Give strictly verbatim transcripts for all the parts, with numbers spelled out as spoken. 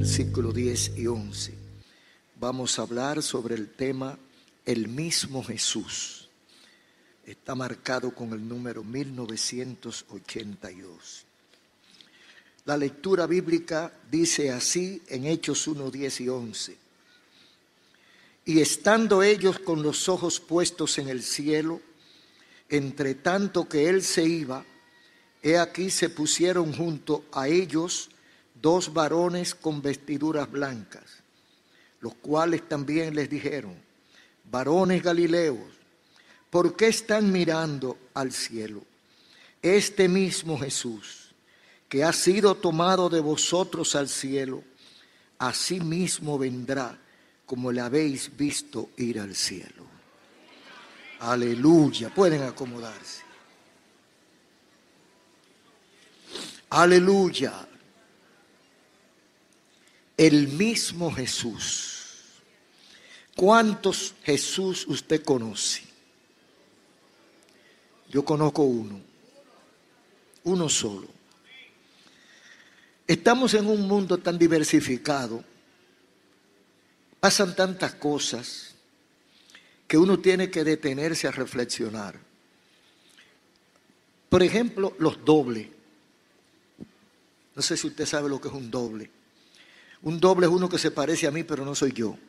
versículos diez y once. Vamos a hablar sobre el tema el mismo Jesús. Está marcado con el número mil novecientos ochenta y dos. La lectura bíblica dice así en Hechos uno, diez y once. Y estando ellos con los ojos puestos en el cielo, entre tanto que él se iba, he aquí se pusieron junto a ellos dos varones con vestiduras blancas, los cuales también les dijeron: varones galileos, ¿por qué están mirando al cielo? Este mismo Jesús, que ha sido tomado de vosotros al cielo, así mismo vendrá como le habéis visto ir al cielo. Aleluya. Pueden acomodarse. Aleluya. El mismo Jesús. ¿Cuántos Jesús usted conoce? Yo conozco uno. Uno solo. Estamos en un mundo tan diversificado. Pasan tantas cosas que uno tiene que detenerse a reflexionar. Por ejemplo, los dobles. No sé si usted sabe lo que es un doble. Un doble es uno que se parece a mí, pero no soy yo.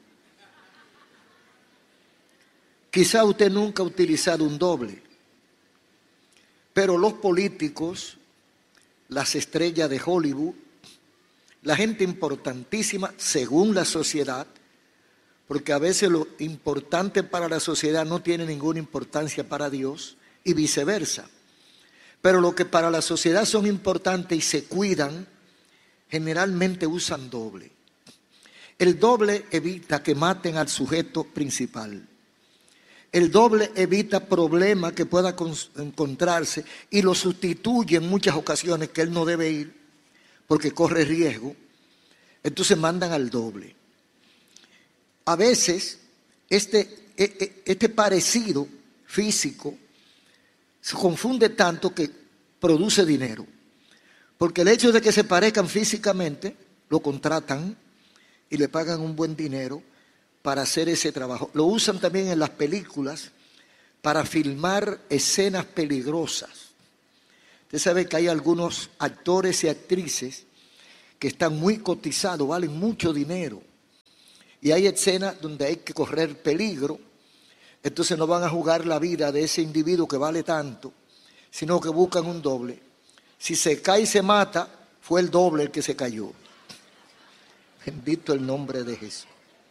Quizá usted nunca ha utilizado un doble, pero los políticos, las estrellas de Hollywood, la gente importantísima según la sociedad, porque a veces lo importante para la sociedad no tiene ninguna importancia para Dios y viceversa. Pero lo que para la sociedad son importantes y se cuidan, generalmente usan doble. El doble evita que maten al sujeto principal. El doble evita problemas que pueda encontrarse y lo sustituye en muchas ocasiones que él no debe ir porque corre riesgo. Entonces mandan al doble. A veces este, este parecido físico se confunde tanto que produce dinero. Porque el hecho de que se parezcan físicamente, lo contratan y le pagan un buen dinero para hacer ese trabajo. Lo usan también en las películas para filmar escenas peligrosas. Usted sabe que hay algunos actores y actrices que están muy cotizados, valen mucho dinero. Y hay escenas donde hay que correr peligro. Entonces no van a jugar la vida de ese individuo que vale tanto, sino que buscan un doble. Si se cae y se mata, fue el doble el que se cayó. Bendito el nombre de Jesús.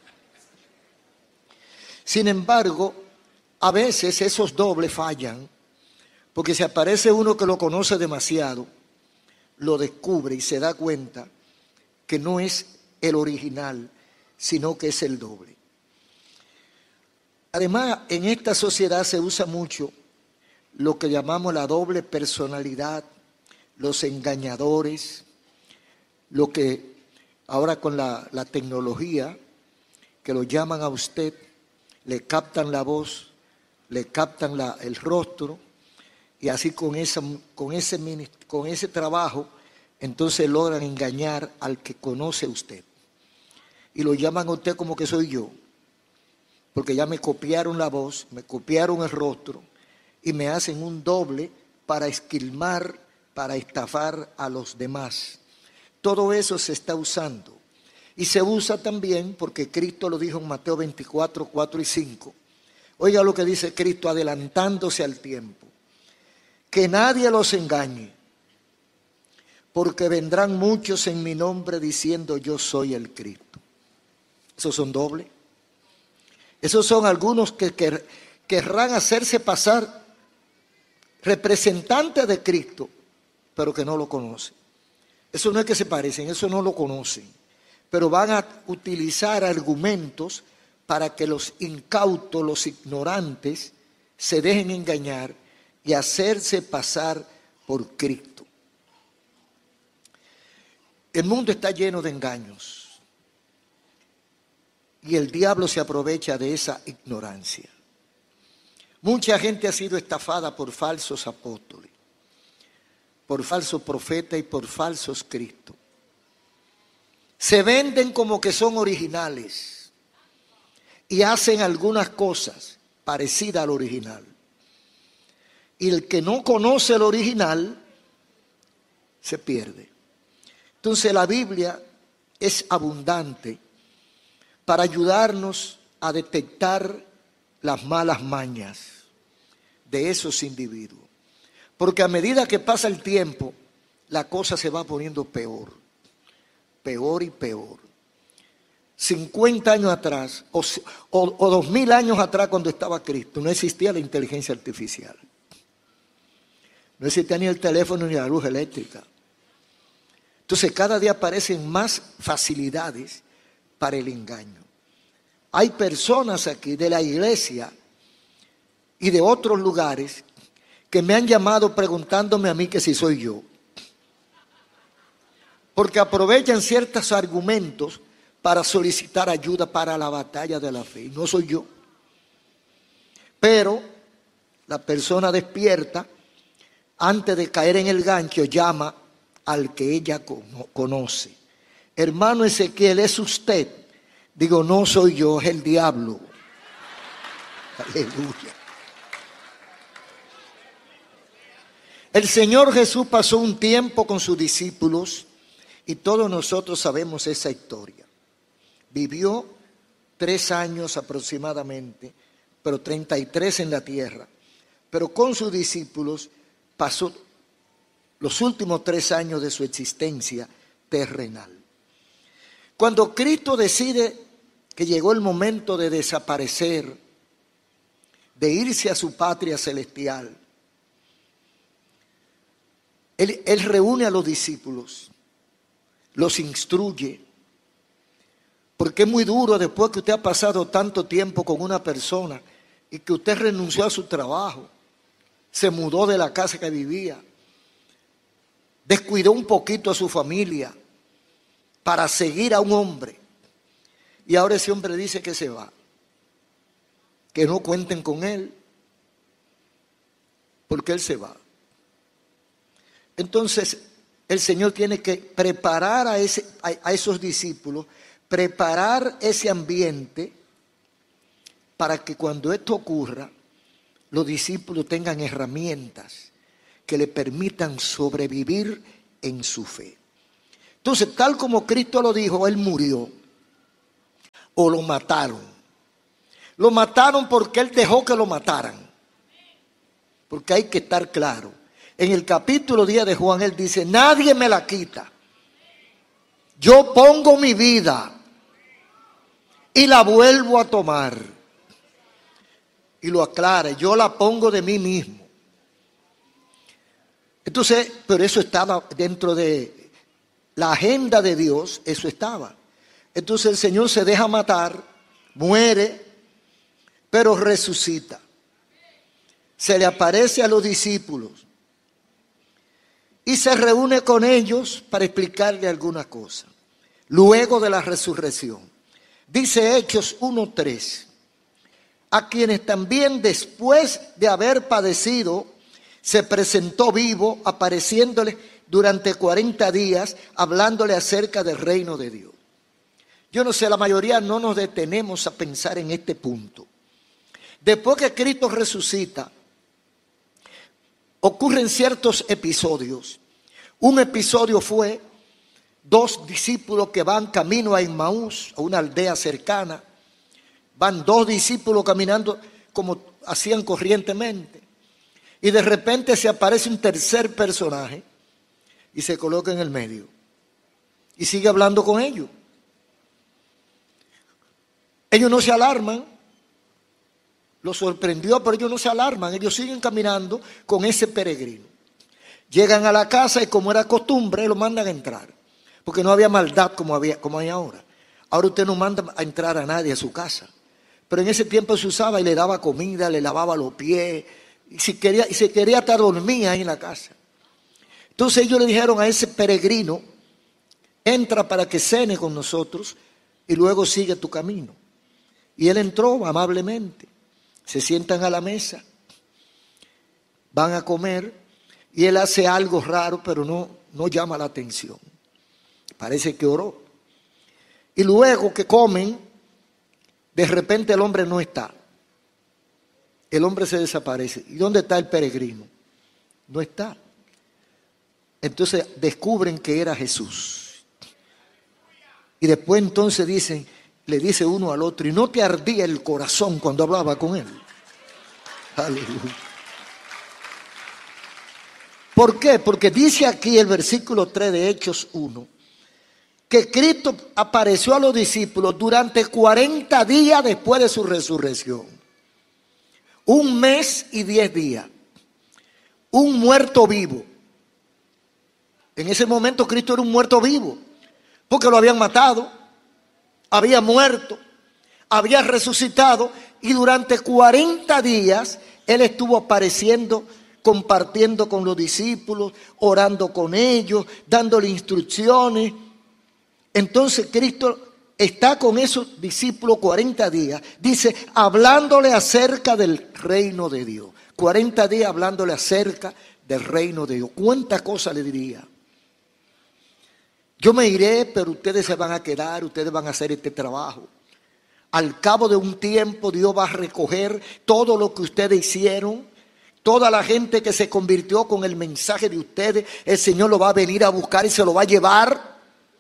Sin embargo, a veces esos dobles fallan, porque si aparece uno que lo conoce demasiado, lo descubre y se da cuenta que no es el original, sino que es el doble. Además, en esta sociedad se usa mucho lo que llamamos la doble personalidad, los engañadores, lo que ahora con la, la tecnología, que lo llaman a usted, le captan la voz, le captan la, el rostro, y así con, esa, con, ese, con ese trabajo, entonces logran engañar al que conoce a usted. Y lo llaman a usted como que soy yo, porque ya me copiaron la voz, me copiaron el rostro y me hacen un doble para esquilmar, para estafar a los demás. Todo eso se está usando. Y se usa también porque Cristo lo dijo en Mateo veinticuatro, cuatro y cinco. Oiga lo que dice Cristo adelantándose al tiempo. Que nadie los engañe, porque vendrán muchos en mi nombre diciendo yo soy el Cristo. Esos son dobles. Esos son algunos que quer, querrán hacerse pasar representantes de Cristo, pero que no lo conocen. Eso no es que se parecen, eso no lo conocen. Pero van a utilizar argumentos para que los incautos, los ignorantes, se dejen engañar y hacerse pasar por Cristo. El mundo está lleno de engaños. Y el diablo se aprovecha de esa ignorancia. Mucha gente ha sido estafada por falsos apóstoles, por falsos profetas y por falsos Cristos. se venden como que son originales y hacen algunas cosas parecidas al original. Y el que no conoce el original se pierde. Entonces la Biblia es abundante para ayudarnos a detectar las malas mañas de esos individuos. Porque a medida que pasa el tiempo, la cosa se va poniendo peor, peor y peor. cincuenta años atrás, o, o, o dos mil años atrás cuando estaba Cristo, no existía la inteligencia artificial. No existía ni el teléfono ni la luz eléctrica. Entonces cada día aparecen más facilidades para el engaño. Hay personas aquí de la iglesia y de otros lugares que me han llamado preguntándome a mí que si soy yo. Porque aprovechan ciertos argumentos para solicitar ayuda para la batalla de la fe. Y no soy yo. Pero la persona despierta, antes de caer en el gancho, llama al que ella conoce. Hermano Ezequiel, ¿es usted? Digo, no soy yo, es el diablo. Aleluya. El Señor Jesús pasó un tiempo con sus discípulos y todos nosotros sabemos esa historia. Vivió tres años aproximadamente, pero treinta y tres en la tierra. Pero con sus discípulos pasó los últimos tres años de su existencia terrenal. Cuando Cristo decide que llegó el momento de desaparecer, de irse a su patria celestial, Él, él reúne a los discípulos, los instruye, porque es muy duro después que usted ha pasado tanto tiempo con una persona y que usted renunció a su trabajo, se mudó de la casa que vivía, descuidó un poquito a su familia para seguir a un hombre. Y ahora ese hombre dice que se va, que no cuenten con él, porque él se va. Entonces el Señor tiene que preparar a, ese, a, a esos discípulos, preparar ese ambiente para que cuando esto ocurra, los discípulos tengan herramientas que le permitan sobrevivir en su fe. Entonces, tal como Cristo lo dijo, Él murió o lo mataron. Lo mataron porque Él dejó que lo mataran. Porque hay que estar claro. En el capítulo diez de Juan, Él dice, nadie me la quita. Yo pongo mi vida y la vuelvo a tomar. Y lo aclara, yo la pongo de mí mismo. Entonces, pero eso estaba dentro de la agenda de Dios, eso estaba. Entonces el Señor se deja matar, muere, pero resucita. Se le aparece a los discípulos y se reúne con ellos para explicarle alguna cosa. Luego de la resurrección. Dice Hechos uno tres. A quienes también después de haber padecido, se presentó vivo, apareciéndole durante cuarenta días, hablándole acerca del reino de Dios. Yo no sé, la mayoría no nos detenemos a pensar en este punto. Después que Cristo resucita, ocurren ciertos episodios. Un episodio fue dos discípulos que van camino a Emmaús, a una aldea cercana. Van dos discípulos caminando como hacían corrientemente. Y de repente se aparece un tercer personaje y se coloca en el medio. Y sigue hablando con ellos. Ellos no se alarman. Los sorprendió, pero ellos no se alarman. Ellos siguen caminando con ese peregrino. Llegan a la casa y como era costumbre, lo mandan a entrar. Porque no había maldad como, había, como hay ahora. Ahora usted no manda a entrar a nadie a su casa. Pero en ese tiempo se usaba y le daba comida, le lavaba los pies. Y si quería, y si quería hasta dormía ahí en la casa. Entonces ellos le dijeron a ese peregrino, entra para que cene con nosotros y luego sigue tu camino. Y él entró amablemente. Se sientan a la mesa, van a comer y él hace algo raro, pero no, no llama la atención. Parece que oró. Y luego que comen, de repente el hombre no está. El hombre se desaparece. ¿Y dónde está el peregrino? No está. Entonces descubren que era Jesús. Y después entonces dicen, le dice uno al otro, ¿y no te ardía el corazón cuando hablaba con él? Aleluya. ¿Por qué? Porque dice aquí el versículo tres de Hechos uno, que Cristo apareció a los discípulos durante cuarenta días después de su resurrección. Un mes y diez días. Un muerto vivo. En ese momento Cristo era un muerto vivo, porque lo habían matado, había muerto, había resucitado, y durante cuarenta días Él estuvo apareciendo, compartiendo con los discípulos, orando con ellos, dándole instrucciones. Entonces Cristo está con esos discípulos cuarenta días, dice, hablándole acerca del reino de Dios. cuarenta días hablándole acerca del reino de Dios. ¿Cuántas cosas le diría? Yo me iré, pero ustedes se van a quedar, ustedes van a hacer este trabajo. Al cabo de un tiempo Dios va a recoger todo lo que ustedes hicieron. Toda la gente que se convirtió con el mensaje de ustedes, el Señor lo va a venir a buscar y se lo va a llevar.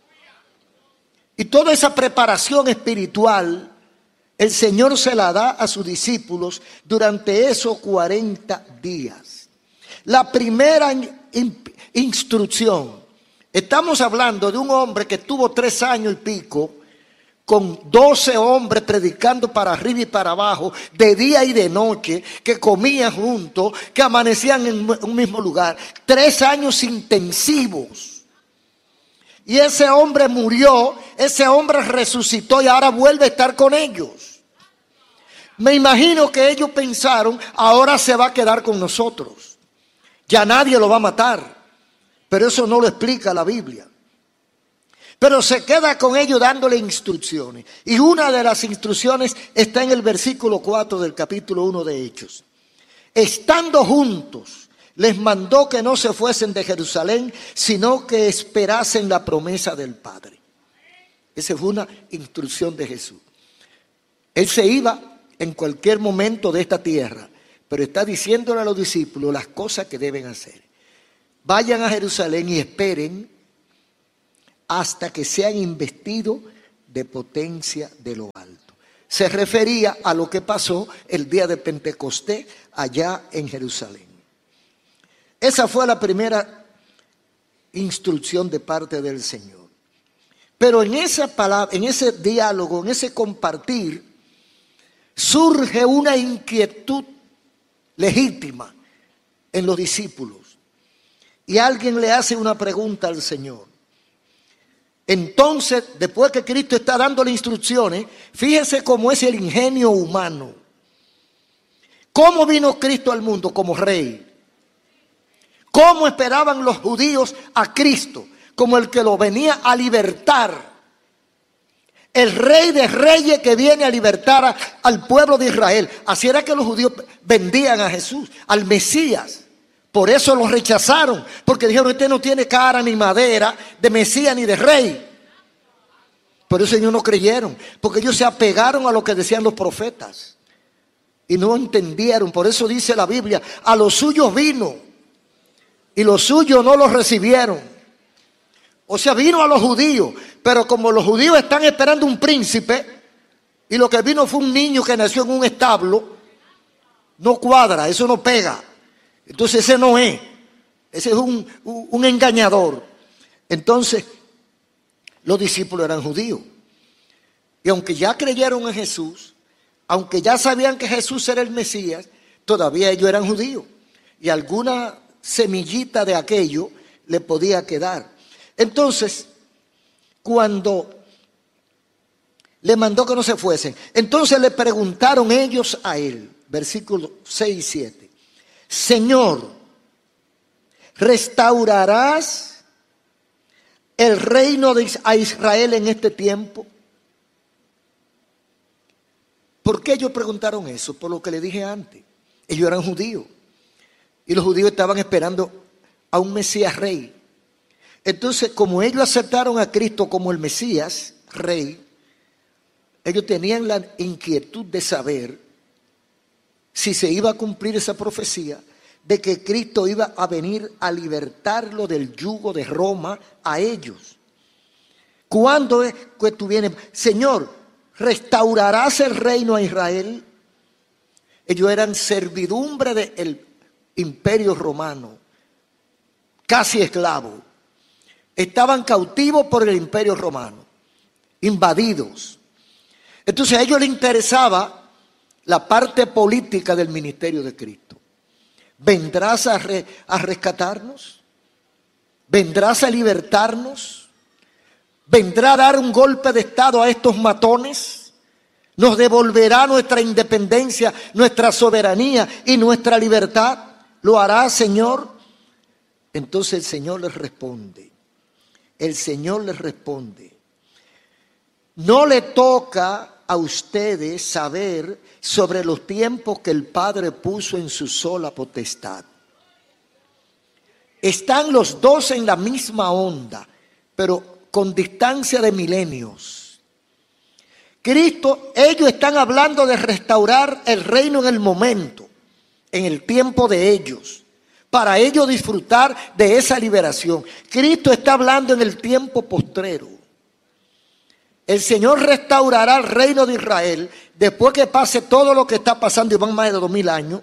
Y toda esa preparación espiritual, el Señor se la da a sus discípulos durante esos cuarenta días. La primera in- instrucción. Estamos hablando de un hombre que estuvo tres años y pico con doce hombres predicando para arriba y para abajo, de día y de noche, que comían juntos, que amanecían en un mismo lugar. Tres años intensivos. Y ese hombre murió, ese hombre resucitó y ahora vuelve a estar con ellos. Me imagino que ellos pensaron, ahora se va a quedar con nosotros. Ya nadie lo va a matar. Pero eso no lo explica la Biblia. Pero se queda con ellos dándole instrucciones. Y una de las instrucciones está en el versículo cuatro del capítulo uno de Hechos. Estando juntos, les mandó que no se fuesen de Jerusalén, sino que esperasen la promesa del Padre. Esa fue una instrucción de Jesús. Él se iba en cualquier momento de esta tierra, pero está diciéndole a los discípulos las cosas que deben hacer. Vayan a Jerusalén y esperen hasta que sean investidos de potencia de lo alto. Se refería a lo que pasó el día de Pentecostés allá en Jerusalén. Esa fue la primera instrucción de parte del Señor. Pero en esa palabra, en ese diálogo, en ese compartir, surge una inquietud legítima en los discípulos. Y alguien le hace una pregunta al Señor. Entonces, después que Cristo está dándole instrucciones, fíjese cómo es el ingenio humano. ¿Cómo vino Cristo al mundo? Como rey. ¿Cómo esperaban los judíos a Cristo? Como el que lo venía a libertar. El rey de reyes que viene a libertar a, al pueblo de Israel. Así era que los judíos vendían a Jesús, al Mesías. Por eso lo rechazaron, porque dijeron, este no tiene cara ni madera de Mesías ni de rey. Por eso ellos no creyeron, porque ellos se apegaron a lo que decían los profetas y no entendieron. Por eso dice la Biblia, a los suyos vino y los suyos no los recibieron. O sea, vino a los judíos, pero como los judíos están esperando un príncipe y lo que vino fue un niño que nació en un establo, no cuadra, eso no pega. Entonces ese no es, ese es un, un, un engañador. Entonces los discípulos eran judíos. Y aunque ya creyeron en Jesús, aunque ya sabían que Jesús era el Mesías, todavía ellos eran judíos. Y alguna semillita de aquello le podía quedar. Entonces, cuando le mandó que no se fuesen, entonces le preguntaron ellos a él, versículos seis y siete. Señor, ¿restaurarás el reino de a Israel en este tiempo? ¿Por qué ellos preguntaron eso? Por lo que le dije antes. Ellos eran judíos. Y los judíos estaban esperando a un Mesías rey. Entonces, como ellos aceptaron a Cristo como el Mesías, rey, ellos tenían la inquietud de saber si se iba a cumplir esa profecía de que Cristo iba a venir a libertarlo del yugo de Roma a ellos. ¿Cuándo es que tú vienes? Señor, ¿restaurarás el reino a Israel? Ellos eran servidumbre del imperio romano, casi esclavos. Estaban cautivos por el imperio romano, invadidos. Entonces a ellos les interesaba la parte política del ministerio de Cristo. ¿Vendrás a, re, a rescatarnos? ¿Vendrás a libertarnos? ¿Vendrá a dar un golpe de estado a estos matones? ¿Nos devolverá nuestra independencia, nuestra soberanía y nuestra libertad? ¿Lo hará, Señor? Entonces el Señor les responde. El Señor les responde. No le toca a ustedes saber sobre los tiempos que el Padre puso en su sola potestad. Están los dos en la misma onda, pero con distancia de milenios. Cristo, ellos están hablando de restaurar el reino en el momento, en el tiempo de ellos, para ellos disfrutar de esa liberación. Cristo está hablando en el tiempo postrero. El Señor restaurará el reino de Israel después que pase todo lo que está pasando, y van más de dos mil años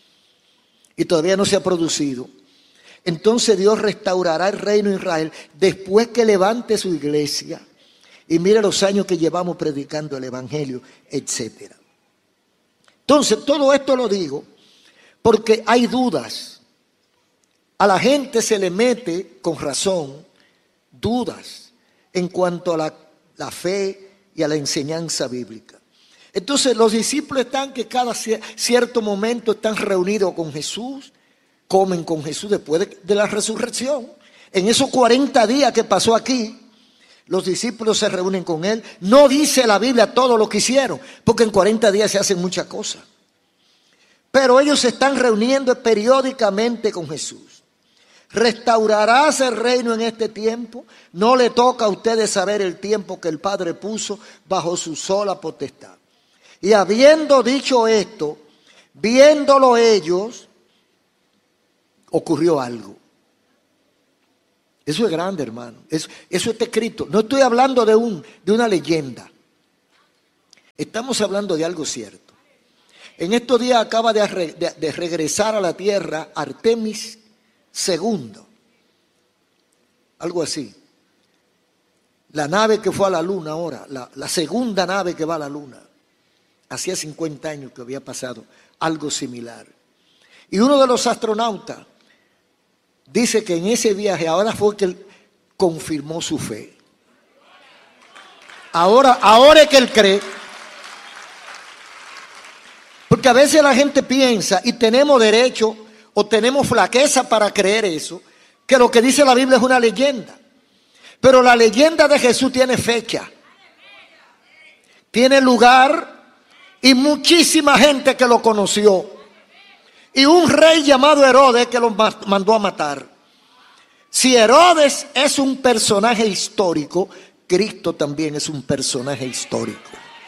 y todavía no se ha producido. Entonces Dios restaurará el reino de Israel después que levante su iglesia. Y mire los años que llevamos predicando el evangelio, etcétera. Entonces todo esto lo digo porque hay dudas. A la gente se le mete con razón dudas en cuanto a la, la fe y a la enseñanza bíblica. Entonces los discípulos están que cada cierto momento están reunidos con Jesús, comen con Jesús después de, de la resurrección. En esos cuarenta días que pasó aquí, los discípulos se reúnen con él. No dice la Biblia todo lo que hicieron, porque en cuarenta días se hacen muchas cosas. Pero ellos se están reuniendo periódicamente con Jesús. ¿Restaurarás el reino en este tiempo? No le toca a ustedes saber el tiempo que el Padre puso bajo su sola potestad. Y habiendo dicho esto, viéndolo ellos, ocurrió algo. Eso es grande, hermano. Eso, eso está escrito. No estoy hablando de, un, de una leyenda. Estamos hablando de algo cierto. En estos días acaba de, de, de regresar a la tierra Artemis segundo. Algo así. La nave que fue a la luna ahora, la, la segunda nave que va a la luna. Hacía cincuenta años que había pasado algo similar. Y uno de los astronautas dice que en ese viaje ahora fue que él confirmó su fe. Ahora, ahora es que él cree. Porque a veces la gente piensa, y tenemos derecho o tenemos flaqueza para creer eso, que lo que dice la Biblia es una leyenda. Pero la leyenda de Jesús tiene fecha, tiene lugar y muchísima gente que lo conoció. Y un rey llamado Herodes que lo mandó a matar. Si Herodes es un personaje histórico, Cristo también es un personaje histórico.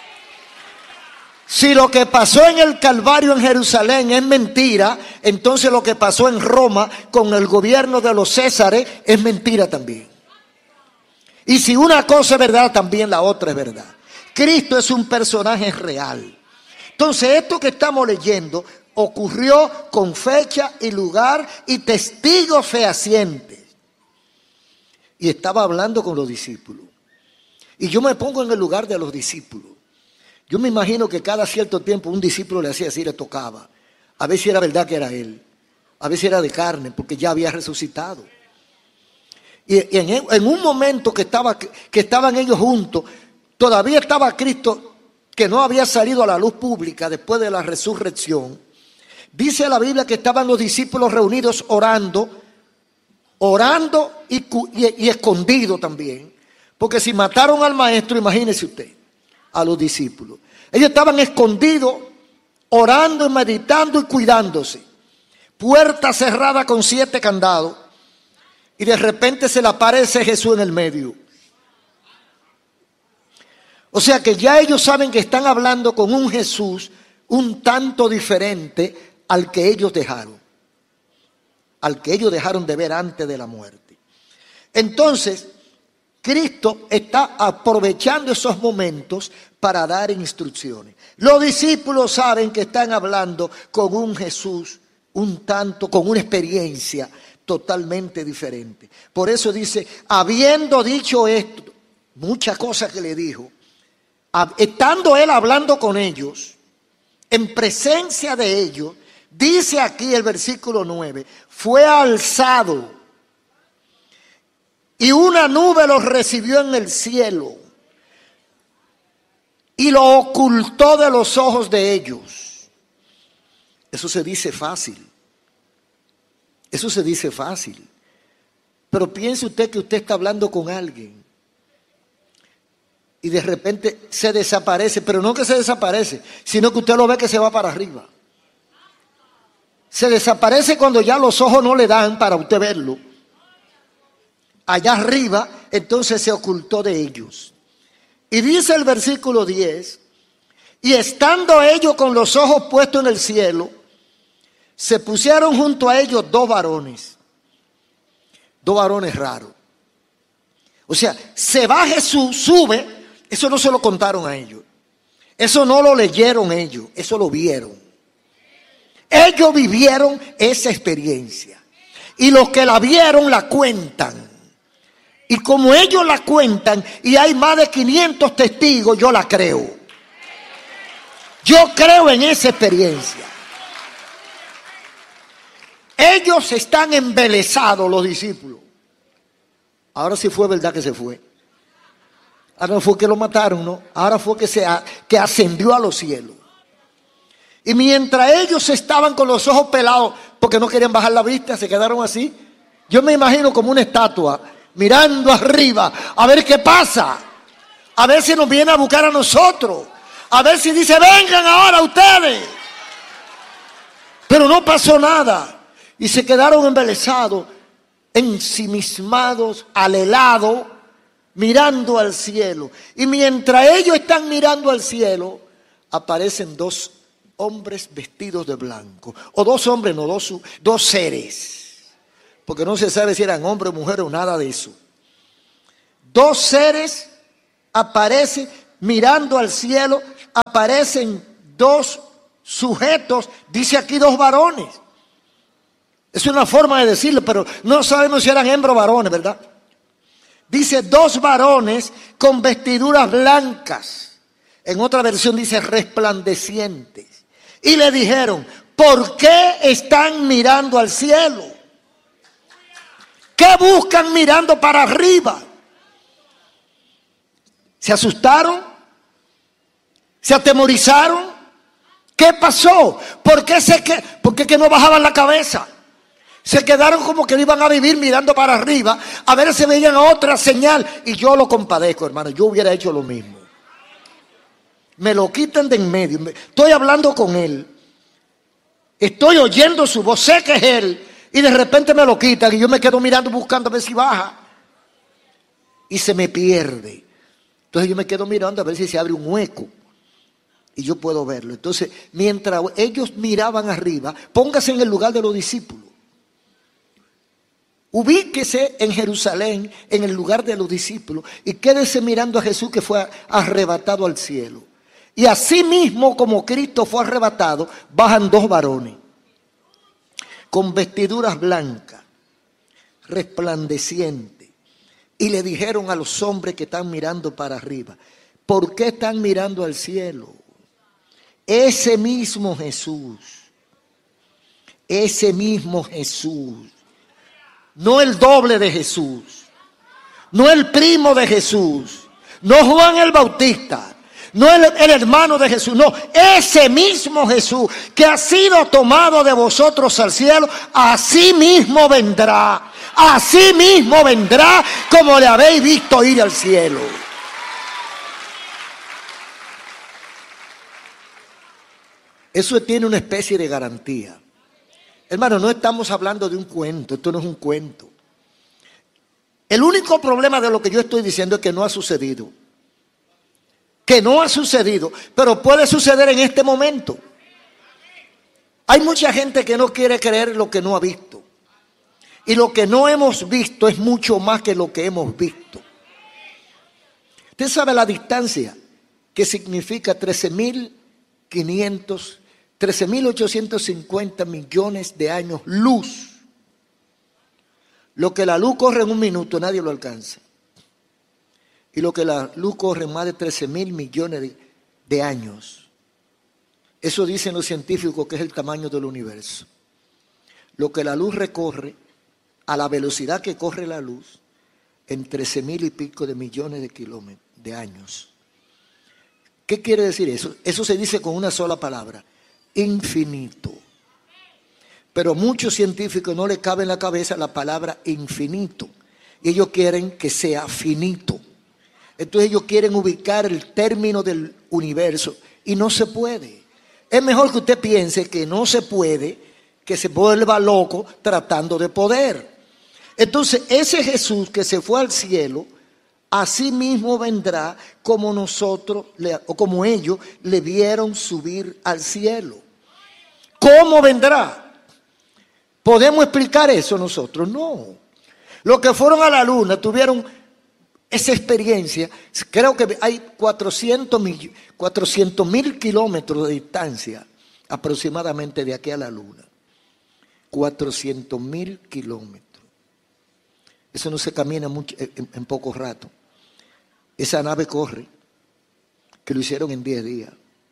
Si lo que pasó en el Calvario en Jerusalén es mentira, entonces lo que pasó en Roma con el gobierno de los Césares es mentira también. Y si una cosa es verdad, también la otra es verdad. Cristo es un personaje real. Entonces esto que estamos leyendo ocurrió con fecha y lugar y testigos fehacientes. Y estaba hablando con los discípulos. Y yo me pongo en el lugar de los discípulos. Yo me imagino que cada cierto tiempo un discípulo le hacía así, le tocaba. A ver si era verdad que era él. A ver si era de carne, porque ya había resucitado. Y en, en un momento que, estaba, que estaban ellos juntos, todavía estaba Cristo, que no había salido a la luz pública después de la resurrección. Dice la Biblia que estaban los discípulos reunidos orando, orando y, y, y escondidos también. Porque si mataron al maestro, imagínese usted, a los discípulos. Ellos estaban escondidos, orando y meditando y cuidándose. Puerta cerrada con siete candados. Y de repente se le aparece Jesús en el medio. O sea que ya ellos saben que están hablando con un Jesús un tanto diferente al que ellos dejaron, al que ellos dejaron de ver antes de la muerte. Entonces, Cristo está aprovechando esos momentos para dar instrucciones. Los discípulos saben que están hablando con un Jesús un tanto, con una experiencia totalmente diferente. Por eso dice, habiendo dicho esto, muchas cosas que le dijo, estando él hablando con ellos, en presencia de ellos, dice aquí el versículo nueve, fue alzado y una nube los recibió en el cielo y lo ocultó de los ojos de ellos. Eso se dice fácil. Eso se dice fácil. Pero piense usted que usted está hablando con alguien y de repente se desaparece, pero no que se desaparece, sino que usted lo ve que se va para arriba. Se desaparece cuando ya los ojos no le dan para usted verlo. Allá arriba, entonces se ocultó de ellos. Y dice el versículo diez, y estando ellos con los ojos puestos en el cielo, se pusieron junto a ellos dos varones, dos varones raros. O sea, se va Jesús, sube, eso no se lo contaron a ellos, eso no lo leyeron ellos, eso lo vieron. Ellos vivieron esa experiencia y los que la vieron la cuentan. Y como ellos la cuentan y hay más de quinientos testigos, yo la creo. Yo creo en esa experiencia. Ellos están embelesados, los discípulos. Ahora sí fue verdad que se fue. Ahora no fue que lo mataron, no. Ahora fue que, se, que ascendió a los cielos. Y mientras ellos estaban con los ojos pelados, porque no querían bajar la vista, se quedaron así. Yo me imagino como una estatua, mirando arriba, a ver qué pasa. A ver si nos viene a buscar a nosotros. A ver si dice, vengan ahora ustedes. Pero no pasó nada. Y se quedaron embelesados, ensimismados, al helado, mirando al cielo. Y mientras ellos están mirando al cielo, aparecen dos hombres vestidos de blanco. O dos hombres, no, dos, dos seres. Porque no se sabe si eran hombres, mujeres o nada de eso. Dos seres aparecen mirando al cielo, aparecen dos sujetos, dice aquí dos varones. Es una forma de decirlo, pero no sabemos si eran hembras o varones, ¿verdad? Dice dos varones con vestiduras blancas. En otra versión dice resplandecientes. Y le dijeron, ¿por qué están mirando al cielo? ¿Qué buscan mirando para arriba? ¿Se asustaron? ¿Se atemorizaron? ¿Qué pasó? ¿Por qué, se que, ¿Por qué que no bajaban la cabeza? Se quedaron como que iban a vivir mirando para arriba, a ver si veían otra señal. Y yo lo compadezco, hermano, yo hubiera hecho lo mismo. Me lo quitan de en medio. Estoy hablando con él. Estoy oyendo su voz, sé que es él. Y de repente me lo quitan y yo me quedo mirando buscando a ver si baja. Y se me pierde. Entonces yo me quedo mirando a ver si se abre un hueco. Y yo puedo verlo. Entonces, mientras ellos miraban arriba, póngase en el lugar de los discípulos. Ubíquese en Jerusalén, en el lugar de los discípulos, y quédese mirando a Jesús que fue arrebatado al cielo. Y así mismo como Cristo fue arrebatado, bajan dos varones con vestiduras blancas, resplandecientes, y le dijeron a los hombres que están mirando para arriba, ¿por qué están mirando al cielo? Ese mismo Jesús, ese mismo Jesús, no el doble de Jesús, no el primo de Jesús, no Juan el Bautista, no el, el hermano de Jesús, no, ese mismo Jesús que ha sido tomado de vosotros al cielo, así mismo vendrá, así mismo vendrá como le habéis visto ir al cielo. Eso tiene una especie de garantía. Hermano, no estamos hablando de un cuento, esto no es un cuento. El único problema de lo que yo estoy diciendo es que no ha sucedido. que no ha sucedido, pero puede suceder en este momento. Hay mucha gente que no quiere creer lo que no ha visto. Y lo que no hemos visto es mucho más que lo que hemos visto. Usted sabe la distancia que significa trece mil quinientos, trece mil ochocientos cincuenta millones de años luz. Lo que la luz corre en un minuto, nadie lo alcanza. Y lo que la luz corre en más de trece mil millones de, de años. Eso dicen los científicos que es el tamaño del universo. Lo que la luz recorre a la velocidad que corre la luz en trece mil y pico de millones de kilómetros, de años. ¿Qué quiere decir eso? Eso se dice con una sola palabra: infinito. Pero a muchos científicos no les cabe en la cabeza la palabra infinito. Y ellos quieren que sea finito. Entonces ellos quieren ubicar el término del universo y no se puede. Es mejor que usted piense que no se puede, que se vuelva loco tratando de poder. Entonces ese Jesús que se fue al cielo, así mismo vendrá como nosotros, o como ellos le vieron subir al cielo. ¿Cómo vendrá? ¿Podemos explicar eso nosotros? No. Los que fueron a la luna tuvieron esa experiencia. Creo que hay cuatrocientos mil kilómetros de distancia aproximadamente de aquí a la luna. cuatrocientos mil kilómetros. Eso no se camina mucho, en, en poco rato. Esa nave corre, que lo hicieron en diez días.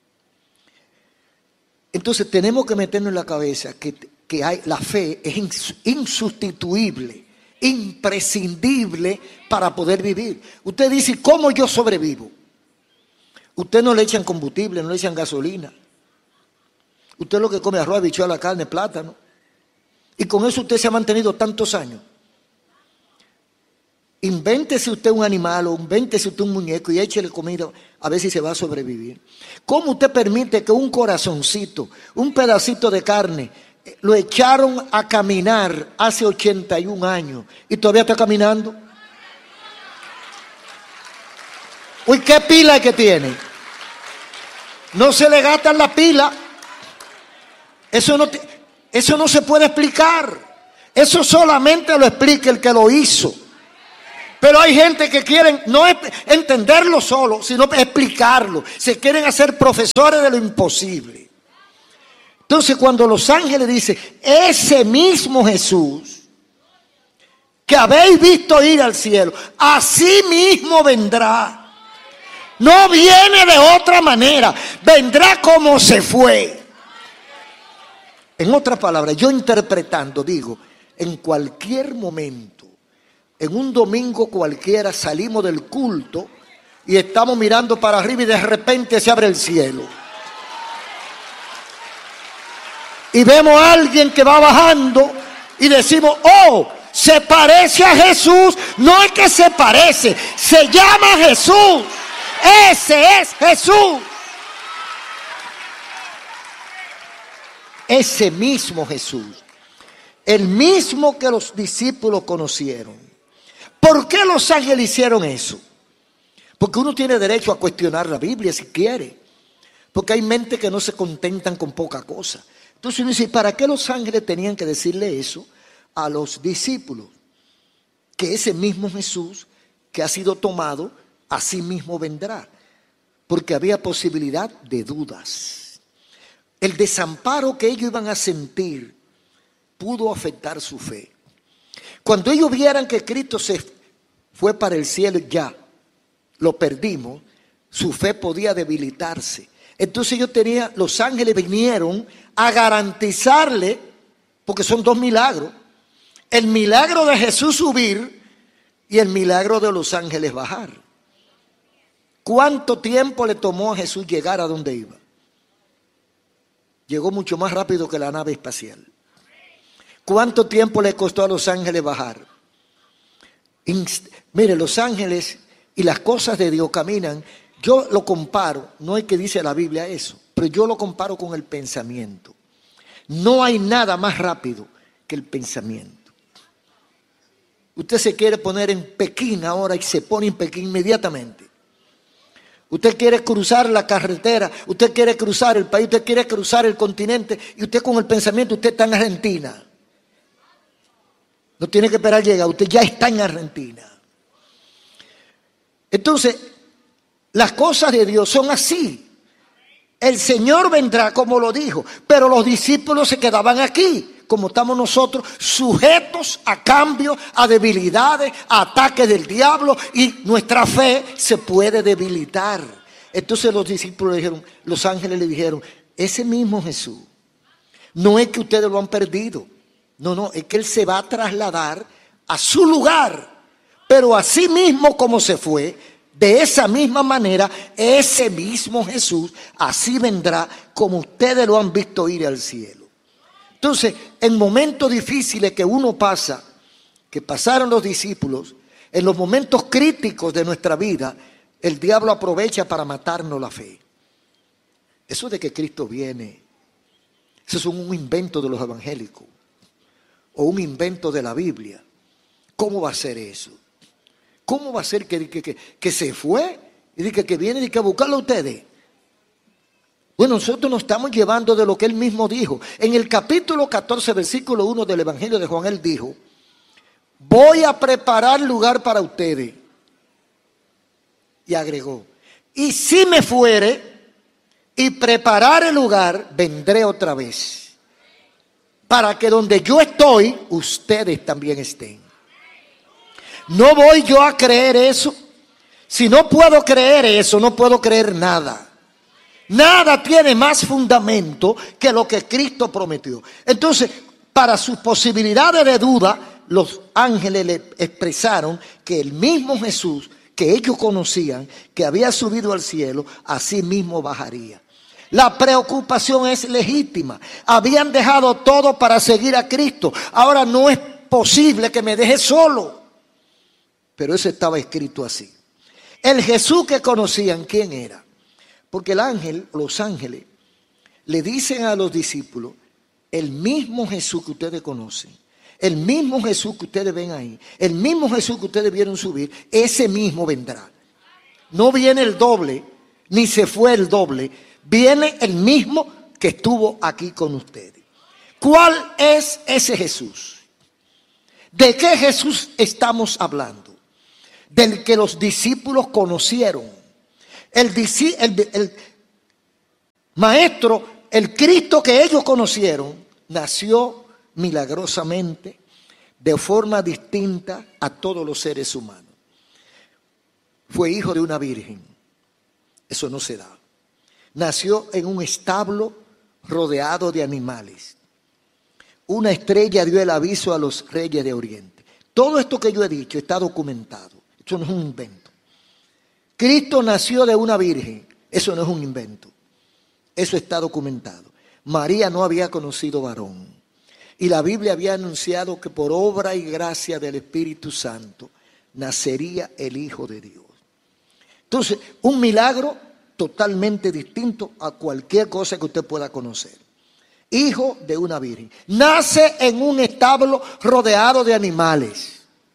Entonces tenemos que meternos en la cabeza que, que hay, la fe es insustituible, imprescindible para poder vivir. Usted dice, ¿cómo yo sobrevivo? Usted no le echan combustible, no le echan gasolina. Usted lo que come arroz, habichuela, carne, plátano. Y con eso usted se ha mantenido tantos años. Invéntese usted un animal o invéntese usted un muñeco y échele comida a ver si se va a sobrevivir. ¿Cómo usted permite que un corazoncito, un pedacito de carne, lo echaron a caminar hace ochenta y un años y todavía está caminando? Uy, ¿qué pila que tiene? No se le gastan la pila. Eso no, eso no se puede explicar. Eso solamente lo explica el que lo hizo. Pero hay gente que quieren no entenderlo solo, sino explicarlo. Se quieren hacer profesores de lo imposible. Entonces cuando los ángeles dicen, ese mismo Jesús que habéis visto ir al cielo, así mismo vendrá. No viene de otra manera, vendrá como se fue. En otras palabras, yo interpretando digo, en cualquier momento, en un domingo cualquiera salimos del culto y estamos mirando para arriba y de repente se abre el cielo. Y vemos a alguien que va bajando y decimos, oh, se parece a Jesús. No es que se parece, se llama Jesús. Ese es Jesús. Ese mismo Jesús. El mismo que los discípulos conocieron. ¿Por qué los ángeles hicieron eso? Porque uno tiene derecho a cuestionar la Biblia si quiere. Porque hay mentes que no se contentan con poca cosa. Entonces uno dice, ¿para qué los ángeles tenían que decirle eso a los discípulos? Que ese mismo Jesús que ha sido tomado, así mismo vendrá. Porque había posibilidad de dudas. El desamparo que ellos iban a sentir pudo afectar su fe. Cuando ellos vieran que Cristo se fue para el cielo, ya lo perdimos, su fe podía debilitarse. Entonces ellos tenían, los ángeles vinieron a garantizarle, porque son dos milagros, el milagro de Jesús subir y el milagro de los ángeles bajar. ¿Cuánto tiempo le tomó a Jesús llegar a donde iba? Llegó mucho más rápido que la nave espacial. ¿Cuánto tiempo le costó a los ángeles bajar? Inst- Mire, los ángeles y las cosas de Dios caminan. Yo lo comparo, no es que dice la Biblia eso, pero yo lo comparo con el pensamiento. No hay nada más rápido que el pensamiento. Usted se quiere poner en Pekín ahora y se pone en Pekín inmediatamente. Usted quiere cruzar la carretera, usted quiere cruzar el país, usted quiere cruzar el continente y usted con el pensamiento, usted está en Argentina. No tiene que esperar llegar, usted ya está en Argentina. Entonces, las cosas de Dios son así. El Señor vendrá como lo dijo, pero los discípulos se quedaban aquí, como estamos nosotros, sujetos a cambios, a debilidades, a ataques del diablo, y nuestra fe se puede debilitar. Entonces los discípulos le dijeron, los ángeles le dijeron, ese mismo Jesús, no es que ustedes lo han perdido, no, no, es que Él se va a trasladar a su lugar, pero así mismo como se fue, de esa misma manera, ese mismo Jesús así vendrá como ustedes lo han visto ir al cielo. Entonces, en momentos difíciles que uno pasa, que pasaron los discípulos, en los momentos críticos de nuestra vida, el diablo aprovecha para matarnos la fe. Eso de que Cristo viene, eso es un invento de los evangélicos o un invento de la Biblia. ¿Cómo va a ser eso? ¿Cómo va a ser que, que, que, que se fue y que, que viene y que a buscarlo a ustedes? Bueno, nosotros nos estamos llevando de lo que Él mismo dijo. En el capítulo catorce, versículo uno del Evangelio de Juan, Él dijo, voy a preparar lugar para ustedes. Y agregó, y si me fuere y preparar el lugar, vendré otra vez, para que donde yo estoy, ustedes también estén. No voy yo a creer eso. Si no puedo creer eso, no puedo creer nada. Nada tiene más fundamento que lo que Cristo prometió. Entonces, para sus posibilidades de duda, los ángeles le expresaron que el mismo Jesús que ellos conocían, que había subido al cielo, así mismo bajaría. La preocupación es legítima. Habían dejado todo para seguir a Cristo. Ahora no es posible que me deje solo. Pero eso estaba escrito así. El Jesús que conocían, ¿quién era? Porque el ángel, los ángeles, le dicen a los discípulos, el mismo Jesús que ustedes conocen, el mismo Jesús que ustedes ven ahí, el mismo Jesús que ustedes vieron subir, ese mismo vendrá. No viene el doble, ni se fue el doble, viene el mismo que estuvo aquí con ustedes. ¿Cuál es ese Jesús? ¿De qué Jesús estamos hablando? Del que los discípulos conocieron. El, el, el maestro, el Cristo que ellos conocieron, nació milagrosamente de forma distinta a todos los seres humanos. Fue hijo de una virgen. Eso no se da. Nació en un establo rodeado de animales. Una estrella dio el aviso a los reyes de Oriente. Todo esto que yo he dicho está documentado. Eso no es un invento. Cristo nació de una virgen. Eso no es un invento. Eso está documentado. María no había conocido varón. Y la Biblia había anunciado que por obra y gracia del Espíritu Santo nacería el Hijo de Dios. Entonces, un milagro totalmente distinto a cualquier cosa que usted pueda conocer. Hijo de una virgen. Nace en un establo rodeado de animales.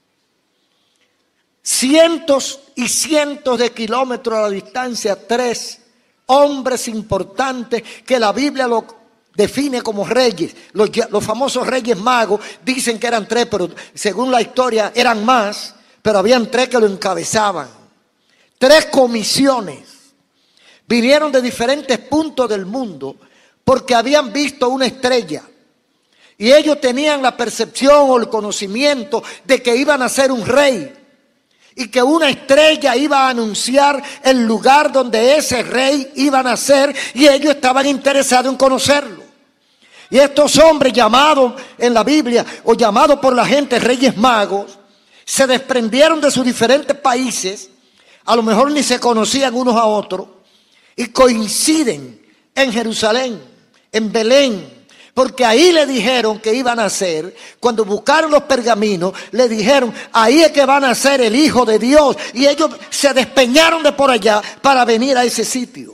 Cientos y cientos de kilómetros a la distancia, tres hombres importantes que la Biblia lo define como reyes. Los, los famosos reyes magos dicen que eran tres, pero según la historia eran más, pero habían tres que lo encabezaban. Tres comisiones. Vinieron de diferentes puntos del mundo porque habían visto una estrella. Y ellos tenían la percepción o el conocimiento de que iban a ser un rey. Y que una estrella iba a anunciar el lugar donde ese rey iba a nacer. Y ellos estaban interesados en conocerlo. Y estos hombres llamados en la Biblia o llamados por la gente reyes magos, se desprendieron de sus diferentes países. A lo mejor ni se conocían unos a otros. Y coinciden en Jerusalén, en Belén. Porque ahí le dijeron que iban a nacer. Cuando buscaron los pergaminos, le dijeron, ahí es que va a nacer el Hijo de Dios. Y ellos se despeñaron de por allá para venir a ese sitio.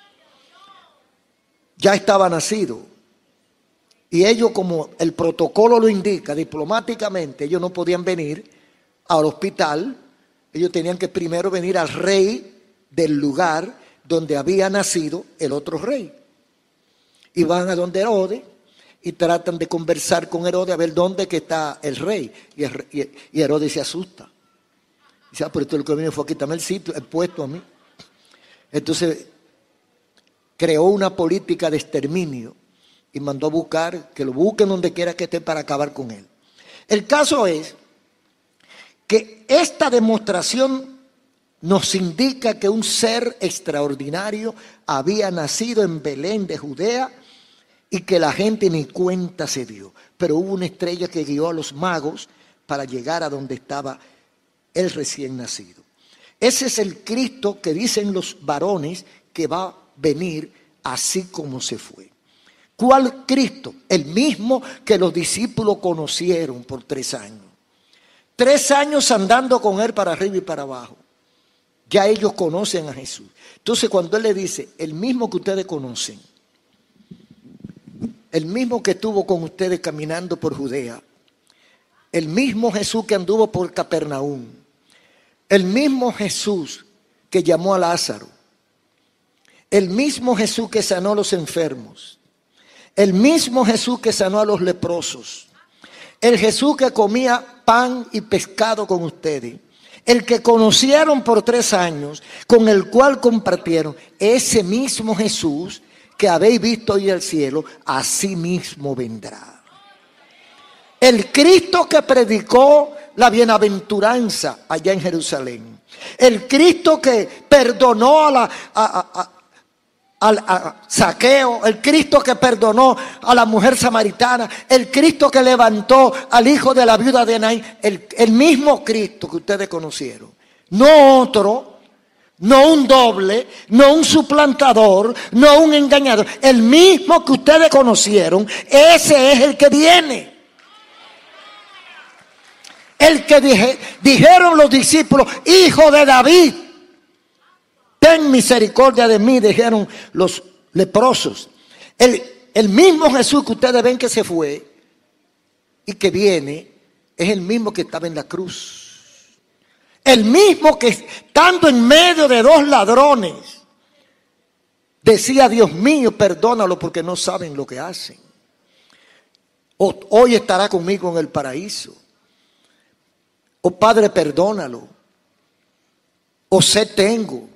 Ya estaba nacido. Y ellos, como el protocolo lo indica, diplomáticamente, ellos no podían venir al hospital. Ellos tenían que primero venir al rey del lugar donde había nacido el otro rey. Y van a donde Herodes y tratan de conversar con Herodes a ver dónde que está el rey. Y, el, y Herodes se asusta. Dice, ah, pero esto lo que vino fue a quitarme el sitio, el puesto a mí. Entonces creó una política de exterminio y mandó a buscar, que lo busquen donde quiera que esté para acabar con él. El caso es que esta demostración nos indica que un ser extraordinario había nacido en Belén de Judea y que la gente ni cuenta se dio. Pero hubo una estrella que guió a los magos para llegar a donde estaba el recién nacido. Ese es el Cristo que dicen los varones que va a venir así como se fue. ¿Cuál Cristo? El mismo que los discípulos conocieron por tres años. Tres años andando con él para arriba y para abajo. Ya ellos conocen a Jesús. Entonces cuando él le dice, el mismo que ustedes conocen, el mismo que estuvo con ustedes caminando por Judea, el mismo Jesús que anduvo por Capernaum, el mismo Jesús que llamó a Lázaro, el mismo Jesús que sanó a los enfermos, el mismo Jesús que sanó a los leprosos, el Jesús que comía pan y pescado con ustedes, el que conocieron por tres años, con el cual compartieron, ese mismo Jesús que habéis visto hoy al cielo, así mismo vendrá. El Cristo que predicó la bienaventuranza allá en Jerusalén. El Cristo que perdonó a la... A, a, a, al a Saqueo, el Cristo que perdonó a la mujer samaritana, el Cristo que levantó al hijo de la viuda de Naín, el, el mismo Cristo que ustedes conocieron, no otro, no un doble, no un suplantador, no un engañador, el mismo que ustedes conocieron, ese es el que viene. El que dije, dijeron los discípulos, hijo de David, ten misericordia de mí, dijeron los leprosos. El, el mismo Jesús que ustedes ven que se fue y que viene, es el mismo que estaba en la cruz. El mismo que estando en medio de dos ladrones, decía, Dios mío, perdónalo porque no saben lo que hacen. O, hoy estará conmigo en el paraíso. O Padre, perdónalo. O sed tengo.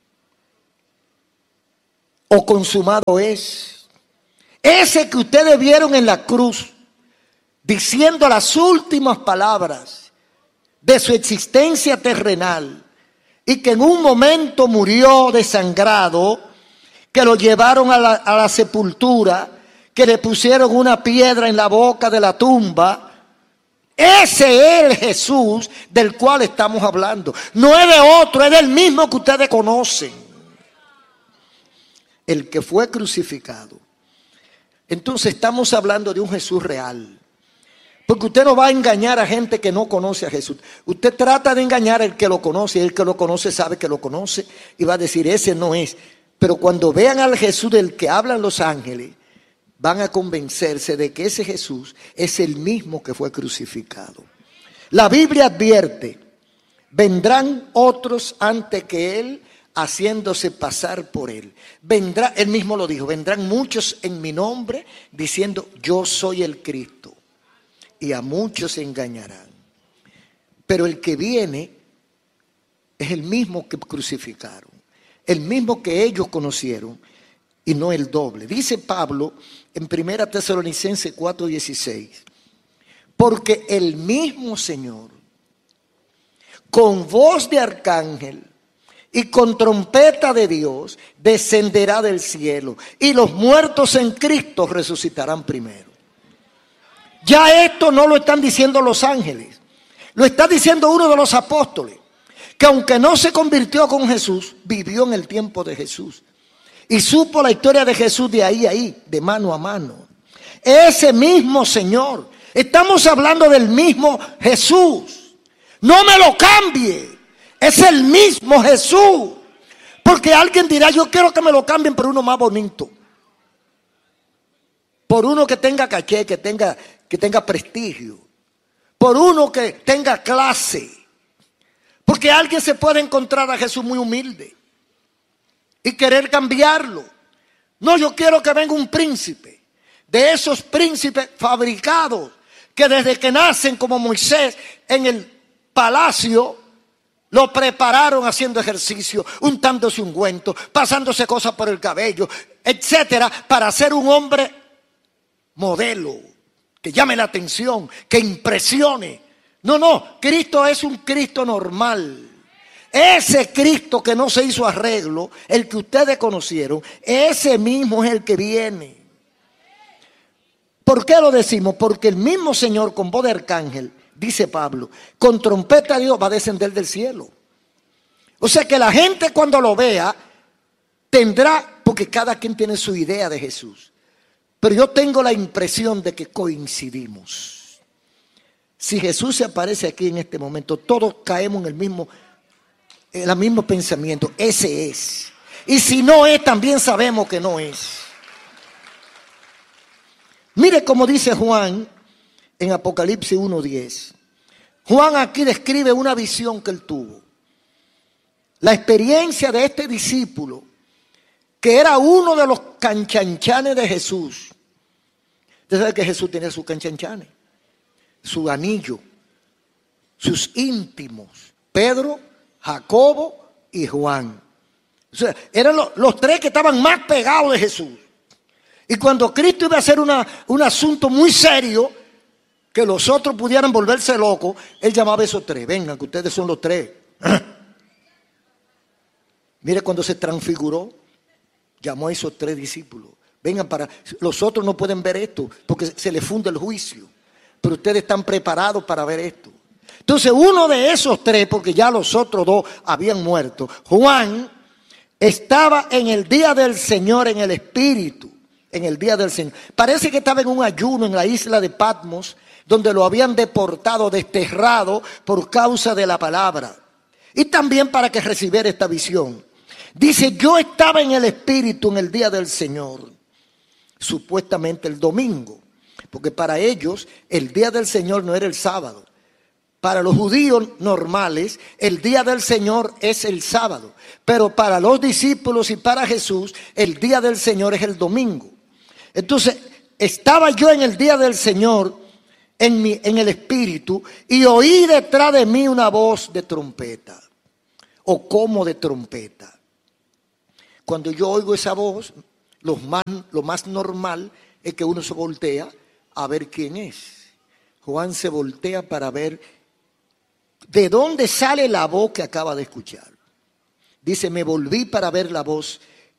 O consumado es. Ese que ustedes vieron en la cruz, diciendo las últimas palabras de su existencia terrenal, y que en un momento murió desangrado, que lo llevaron a la, a la sepultura, que le pusieron una piedra en la boca de la tumba. Ese es el Jesús del cual estamos hablando. No es de otro, es del mismo que ustedes conocen. El que fue crucificado. Entonces estamos hablando de un Jesús real. Porque usted no va a engañar a gente que no conoce a Jesús. Usted trata de engañar al que lo conoce, y el que lo conoce sabe que lo conoce y va a decir, ese no es. Pero cuando vean al Jesús del que hablan los ángeles, van a convencerse de que ese Jesús es el mismo que fue crucificado. La Biblia advierte, vendrán otros antes que él, haciéndose pasar por él. Vendrá, él mismo lo dijo, vendrán muchos en mi nombre diciendo yo soy el Cristo, y a muchos se engañarán. Pero el que viene es el mismo que crucificaron, el mismo que ellos conocieron y no el doble. Dice Pablo en primera Tesalonicenses cuatro dieciséis, porque el mismo Señor con voz de arcángel y con trompeta de Dios descenderá del cielo, y los muertos en Cristo resucitarán primero. Ya esto no lo están diciendo los ángeles, lo está diciendo uno de los apóstoles, que aunque no se convirtió con Jesús, vivió en el tiempo de Jesús y supo la historia de Jesús de ahí a ahí, de mano a mano. Ese mismo Señor, estamos hablando del mismo Jesús, no me lo cambie. Es el mismo Jesús. Porque alguien dirá, yo quiero que me lo cambien por uno más bonito. Por uno que tenga caché, que tenga, que tenga prestigio. Por uno que tenga clase. Porque alguien se puede encontrar a Jesús muy humilde. y querer cambiarlo. No, yo quiero que venga un príncipe, de esos príncipes fabricados, que desde que nacen como Moisés en el palacio, lo prepararon haciendo ejercicio, untándose ungüento, pasándose cosas por el cabello, etcétera, para ser un hombre modelo, que llame la atención, que impresione. No, no, Cristo es un Cristo normal. Ese Cristo que no se hizo arreglo, el que ustedes conocieron, ese mismo es el que viene. ¿Por qué lo decimos? Porque el mismo Señor con voz de arcángel, dice Pablo, con trompeta de Dios va a descender del cielo. O sea que la gente cuando lo vea tendrá, porque cada quien tiene su idea de Jesús, pero yo tengo la impresión de que coincidimos. Si Jesús se aparece aquí en este momento, todos caemos en el mismo, en el mismo pensamiento, ese es. Y si no es, también sabemos que no es. Mire cómo dice Juan en Apocalipsis uno diez. Juan aquí describe una visión que él tuvo. La experiencia de este discípulo, que era uno de los canchanchanes de Jesús. Usted sabe que Jesús tenía sus canchanchanes, su anillo, sus íntimos, Pedro, Jacobo y Juan. O sea, eran los, los tres que estaban más pegados de Jesús. Y cuando Cristo iba a hacer una, un asunto muy serio, que los otros pudieran volverse locos, él llamaba a esos tres. Vengan, que ustedes son los tres. Mire cuando se transfiguró, llamó a esos tres discípulos. Vengan para, los otros no pueden ver esto, porque se les funde el juicio. Pero ustedes están preparados para ver esto. Entonces uno de esos tres, porque ya los otros dos habían muerto, Juan, estaba en el día del Señor en el Espíritu. En el día del Señor. Parece que estaba en un ayuno en la isla de Patmos, donde lo habían deportado, desterrado por causa de la palabra. Y también para que recibiera esta visión. Dice, yo estaba en el Espíritu en el día del Señor, supuestamente el domingo, porque para ellos el día del Señor no era el sábado. Para los judíos normales, el día del Señor es el sábado, pero para los discípulos y para Jesús, el día del Señor es el domingo. Entonces, estaba yo en el día del Señor, en, mi, en el Espíritu, y oí detrás de mí una voz de trompeta, o como de trompeta. Cuando yo oigo esa voz, lo más, lo más normal es que uno se voltea a ver quién es. Juan se voltea para ver de dónde sale la voz que acaba de escuchar. Dice, me volví para ver la voz